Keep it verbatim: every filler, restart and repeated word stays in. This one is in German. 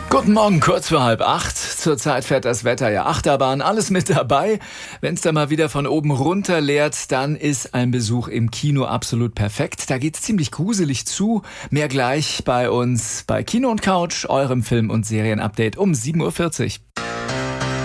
Guten Morgen, kurz vor halb acht. Zurzeit fährt das Wetter ja Achterbahn, alles mit dabei. Wenn es dann mal wieder von oben runter leert, dann ist ein Besuch im Kino absolut perfekt. Da geht's ziemlich gruselig zu. Mehr gleich bei uns bei Kino und Couch, eurem Film- und Serienupdate um sieben Uhr vierzig.